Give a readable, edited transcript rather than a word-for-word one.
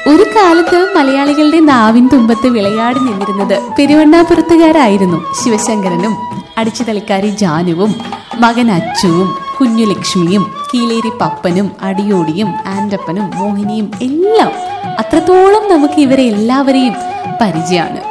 ഒരു കാലത്ത് മലയാളികളുടെ നാവിൻ തുമ്പത്ത് വിളയാടി നിന്നിരുന്നത് പെരുവണ്ണാപുരത്തുകാരായിരുന്നു. ശിവശങ്കരനും അടിച്ചുതളിക്കാരി ജാനുവും മകൻ അച്ചുവും കുഞ്ഞുലക്ഷ്മിയും കീലേരി പപ്പനും അടിയോടിയും ആൻഡപ്പനും മോഹിനിയും എല്ലാം അത്രത്തോളം നമുക്ക് ഇവരെ എല്ലാവരെയും പരിചയമാണ്.